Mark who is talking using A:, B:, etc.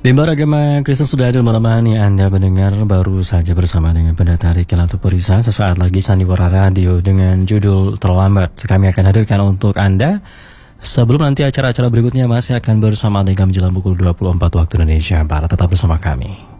A: Bimbang Agama Kristen sudah ada menemani Anda mendengar baru saja bersama dengan Pendeta Riki Latuperisa. Sesaat lagi Sandiwara Radio dengan judul Terlambat. Kami akan hadirkan untuk Anda. Sebelum nanti acara-acara berikutnya masih akan bersama dengan menjelang pukul 24 waktu Indonesia Barat. Tetap bersama kami.